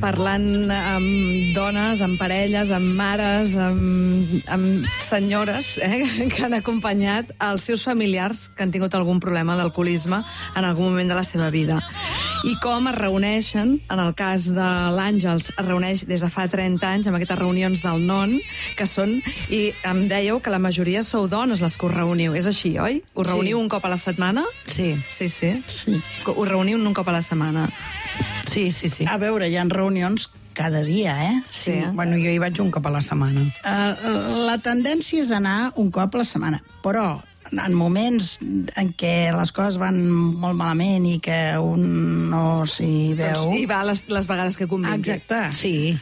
parlant amb dones, amb parelles, amb mares, amb senyores que han acompanyat els seus familiars que han tingut algun problema d'alcoholisme en algun moment de la seva vida. I com es reuneixen, en el cas de l'Àngels, es reuneix des de fa 30 anys amb aquestes reunions del NON, que són, i em dèieu que la majoria sou dones les que us reuniu. És així, oi? Us reuniu un cop a la setmana? Sí. Sí. Us reuniu un cop a la setmana? Sí. A veure, hi ha reunions cada dia, Sí. Bueno, jo hi vaig un cop a la setmana. La tendència és anar un cop a la setmana, però en moments en què les coses van molt malament i que un no s'hi veu... Doncs hi va les vegades que convingui. Exacte. Sí.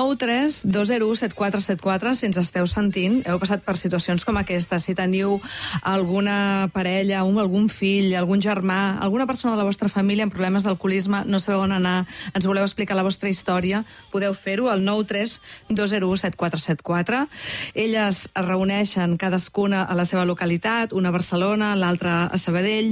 932017474, si ens esteu sentint, heu passat per situacions com aquesta. Si teniu alguna parella, algun fill, algun germà, alguna persona de la vostra família amb problemes d'alcoholisme, no sabeu on anar, ens voleu explicar la vostra història, podeu fer-ho al 932017474. Elles es reuneixen cadascuna a la seva localitat, una a Barcelona, l'altra a Sabadell,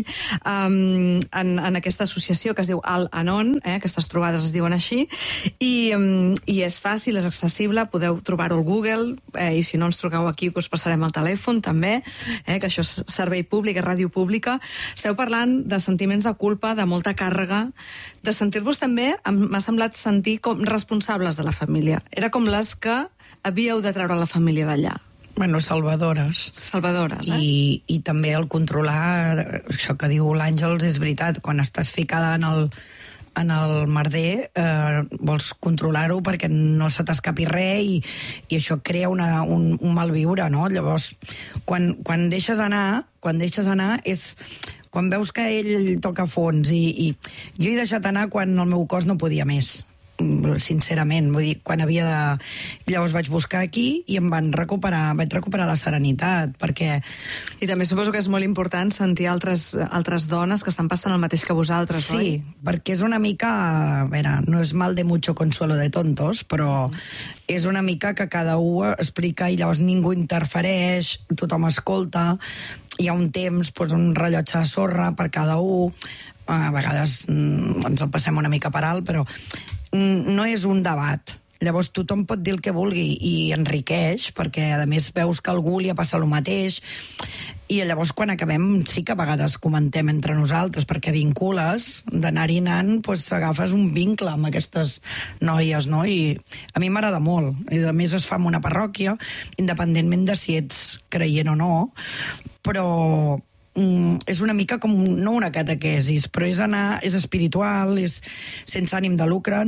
en aquesta associació que es diu Al-Anon, aquestes trobades es diuen així, i és fàcil, és accessible, podeu trobar-ho al Google, i si no ens truqueu aquí us passarem el telèfon també, que això és servei públic, és ràdio pública. Esteu parlant de sentiments de culpa, de molta càrrega, de sentir-vos també, m'ha semblat sentir com responsables de la família. Era com les que havíeu de treure la família d'allà. Bueno, salvadores. Salvadores, I també el controlar, això que diu l'Àngels és veritat, quan estàs ficada en el merder, vols controlar-ho perquè no se t'escapi res i això crea un malviure, no? Llavors, quan deixes anar és quan veus que ell toca fons i jo he deixat anar quan el meu cos no podia més, sincerament, vull dir, quan havia de... Llavors vaig buscar aquí i vaig recuperar la serenitat, perquè... I també suposo que és molt important sentir altres dones que estan passant el mateix que vosaltres, oi? Sí, perquè és una mica... A veure, no és mal de mucho consuelo de tontos, però és una mica que cada un explica i llavors ningú interfereix, tothom escolta, hi ha un temps, un rellotge de sorra per cada un, a vegades ens el passem una mica per alt, però no és un debat. Llavors tothom pot dir el que vulgui i enriqueix, perquè a més veus que a algú li ha passat el mateix, i llavors quan acabem sí que a vegades comentem entre nosaltres, perquè vincules, d'anar-hi anant, agafes un vincle amb aquestes noies, no? I a mi m'agrada molt. I a més es fa en una parròquia, independentment de si ets creient o no, però és una mica com, no una catequesis, però és espiritual, és sense ànim de lucre,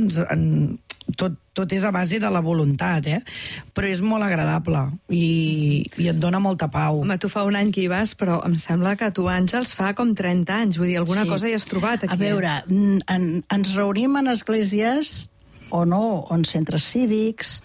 tot és a base de la voluntat, però és molt agradable i et dona molta pau. Home, tu fa un any que hi vas, però em sembla que tu, Àngels, fa com 30 anys, vull dir, alguna cosa hi has trobat aquí. A veure, ens reunim en esglésies o no, o en centres cívics,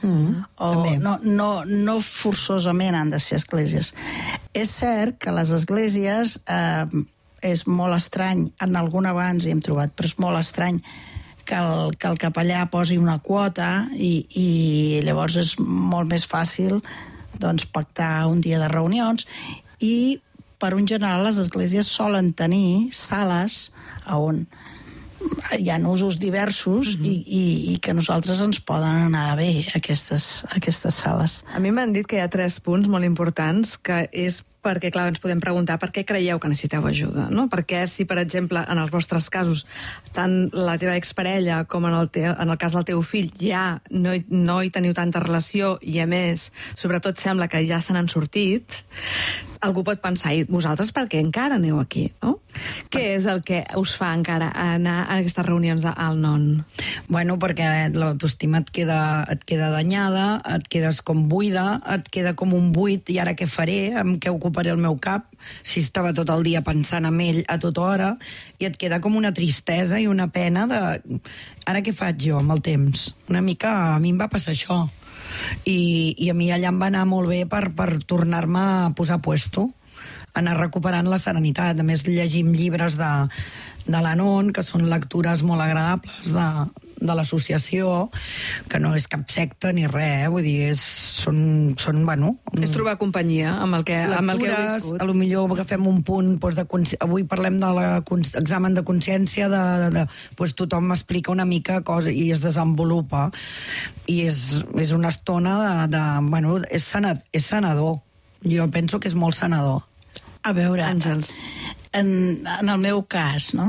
no forçosament han de ser esglésies. És cert que les esglésies és molt estrany, en alguna abans hi hem trobat, però és molt estrany que el capellà posi una quota i llavors és molt més fàcil pactar un dia de reunions i per un general les esglésies solen tenir sales on hi ha usos diversos i que a nosaltres ens poden anar bé aquestes sales. A mi m'han dit que hi ha 3 punts molt importants, que és perquè, clar, ens podem preguntar per què creieu que necessiteu ajuda, no? Perquè si, per exemple, en els vostres casos, tant la teva exparella com en el cas del teu fill ja no hi teniu tanta relació i, a més, sobretot sembla que ja se n'han sortit, algú pot pensar, i vosaltres per què encara aneu aquí, no? Què és el que us fa encara anar a aquestes reunions d'Al-Non? Bueno, perquè l'autoestima et queda danyada, et quedes com buida, et queda com un buit, i ara què faré? Amb què ocuparé el meu cap? Si estava tot el dia pensant en ell a tota hora, i et queda com una tristesa i una pena de... Ara què faig jo amb el temps? Una mica a mi em va passar això. I a mi allà em va anar molt bé per tornar-me a posar puesto, anar recuperant la serenitat. A més, llegim llibres de l'Anon, que són lectures molt agradables de l'associació, que no és cap secta ni res, vull dir, són bueno... És trobar companyia amb el que heu viscut. A lo millor agafem un punt, doncs, avui parlem de l'examen de consciència, doncs tothom explica una mica cosa i es desenvolupa. I és una estona bueno, és sanador. Jo penso que és molt sanador. A veure, Àngels, en el meu cas, no?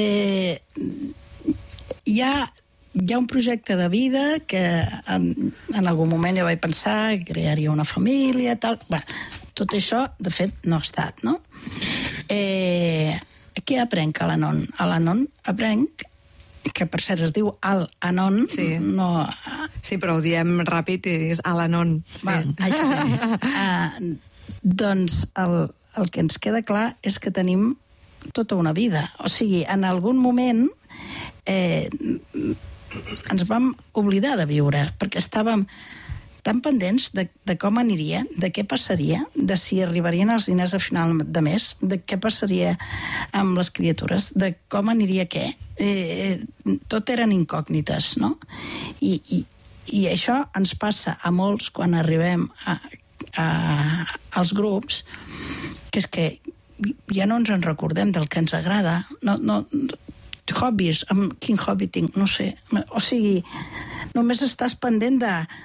Hi ha un projecte de vida que en algun moment jo vaig pensar que crearia una família, tal. Bé, tot això, de fet, no ha estat, no? Què aprenc a l'Anon? A l'Anon aprenc, que per cert es diu Al-Anon. Sí. No... Sí, però ho diem ràpid i és Al-Anon. Sí. Doncs el que ens queda clar és que tenim tota una vida. O sigui, en algun moment ens vam oblidar de viure, perquè estàvem tan pendents de com aniria, de què passaria, de si arribarien els diners a final de mes, de què passaria amb les criatures, de com aniria què. Tot eren incògnites, no? I això ens passa a molts quan arribem als grups, que és que ja no ens en recordem del que ens agrada. No, hobbies, quin hobby tinc? No sé. O sigui, només estàs pendent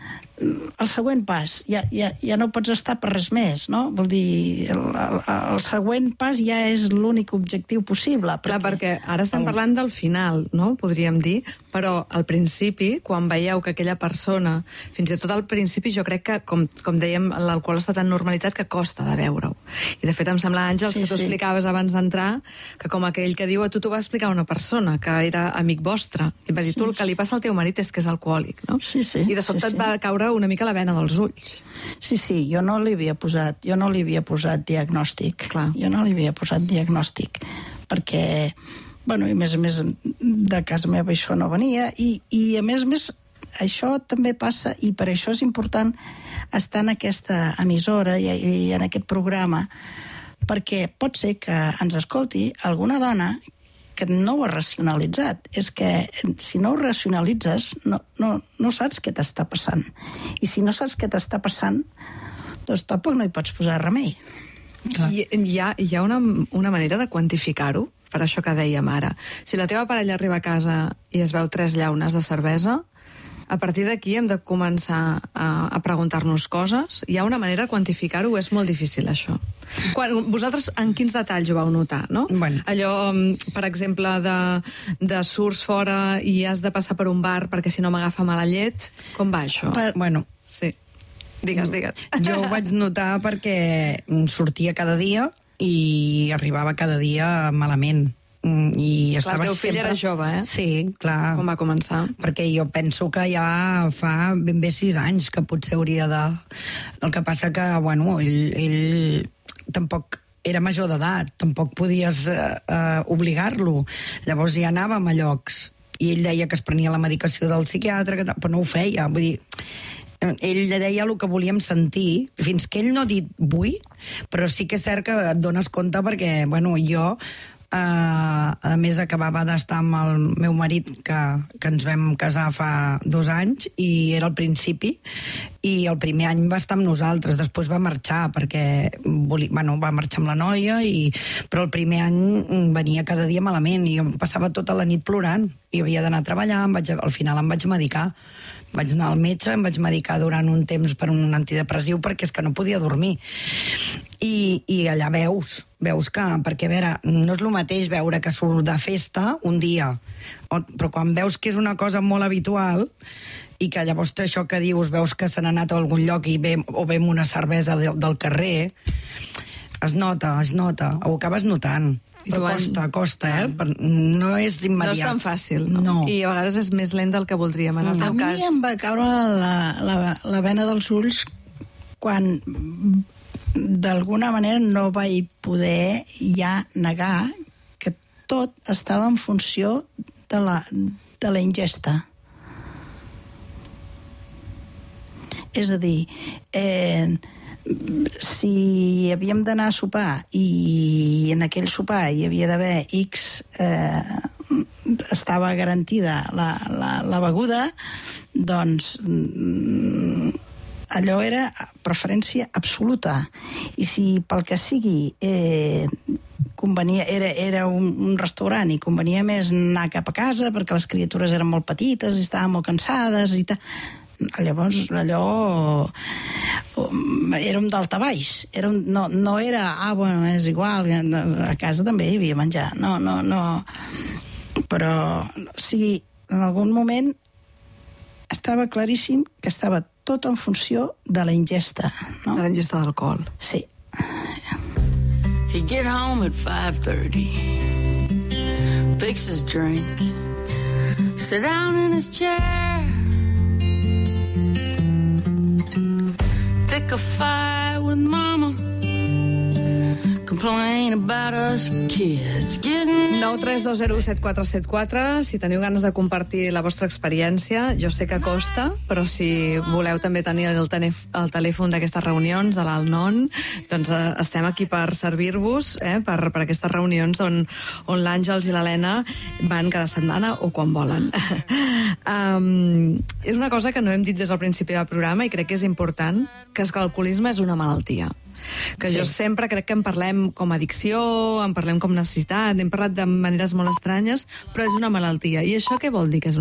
el següent pas. Ja no pots estar per res més, no? Vol dir, el següent pas ja és l'únic objectiu possible. Clar, perquè ara estem parlant del final, no? Podríem dir, però al principi, quan veieu que aquella persona, fins i tot al principi, jo crec que, com dèiem, l'alcohol està tan normalitzat que costa de veure-ho. I de fet em sembla, Àngels, que tu explicaves abans d'entrar, que com aquell que diu, tu t'ho va explicar una persona que era amic vostre, i va dir, tu el que li passa al teu marit és que és alcohòlic, no? Sí. I de sobte et va caure una mica la vena dels ulls. Sí, jo no li havia posat diagnòstic. Clar. Jo no li havia posat diagnòstic, perquè, bueno, i a més de casa meva això no venia, i a més això també passa, i per això és important estar en aquesta emissora i en aquest programa, perquè pot ser que ens escolti alguna dona que no ho ha racionalitzat. És que si no ho racionalitzes, no saps què t'està passant. I si no saps què t'està passant, doncs tampoc no hi pots posar remei. Hi ha una manera de quantificar-ho, per això que dèiem ara. Si la teva parella arriba a casa i es veu 3 llaunes de cervesa, a partir d'aquí hem de començar a preguntar-nos coses. Hi ha una manera de quantificar-ho, és molt difícil, això. Vosaltres en quins detalls ho vau notar, no? Bueno. Allò, per exemple, de surts fora i has de passar per un bar perquè si no m'agafa mala llet. Com va això? Bueno, sí. Digues. Jo ho vaig notar perquè sortia cada dia i arribava cada dia malament. I clar, el teu fill era jove, eh? Sí, clar. Com va començar? Perquè jo penso que ja fa ben bé 6 anys que potser hauria de... El que passa que, bueno, ell tampoc era major d'edat, tampoc podies obligar-lo. Llavors ja anàvem a llocs i ell deia que es prenia la medicació del psiquiatre, però no ho feia. Vull dir, ell deia el que volíem sentir, fins que ell no ha dit vull, però sí que és cert que et dones compte perquè, bueno, jo... a més acabava d'estar amb el meu marit que ens vam casar fa 2 anys i era al principi i el primer any va estar amb nosaltres, després va marxar perquè va marxar amb la noia però el primer any venia cada dia malament i em passava tota la nit plorant i havia d'anar a treballar, al final em vaig medicar. Vaig anar al metge, em vaig medicar durant un temps per un antidepressiu perquè és que no podia dormir. I allà veus que, perquè a veure, no és el mateix veure que surt de festa un dia, però quan veus que és una cosa molt habitual i que llavors això que dius, veus que se n'ha anat a algun lloc o bem una cervesa del carrer, es nota, ho acabes notant. Però costa, no és d'immediat. No és tan fàcil, no? I a vegades és més lent del que voldríem. En el teu cas... A mi em va caure la vena dels ulls quan d'alguna manera no vaig poder ja negar que tot estava en funció de la ingesta. És a dir, si havíem d'anar a sopar i en aquell sopar hi havia d'haver X estava garantida la beguda, doncs allò era preferència absoluta. I si pel que sigui convenia, era un restaurant i convenia més anar cap a casa perquè les criatures eren molt petites i estaven molt cansades i tal, llavors allò era un dalta baix, no era bueno, és igual, a casa també hi havia menjar, no, però o sigui, en algun moment estava claríssim que estava tot en funció de la ingesta, no? De la ingesta d'alcohol. Sí. He'd get home at 5:30, fix his drink, sit down in his chair, pick a fight with mama, complain about us kids getting... 932017474, si teniu ganes de compartir la vostra experiència, jo sé que costa, però si voleu també tenir el telèfon d'aquestes reunions de l'Alnon, doncs estem aquí per servir-vos, per aquestes reunions on l'Àngels i l'Helena van cada setmana o quan volen. És una cosa que no hem dit des del principi del programa i crec que és important, que és que l'alcoholisme és una malaltia. Que jo sempre crec que en parlem com a addicció, en parlem com necessitat, hem parlat de maneres molt estranyes, però és una malaltia. I això què vol dir que és una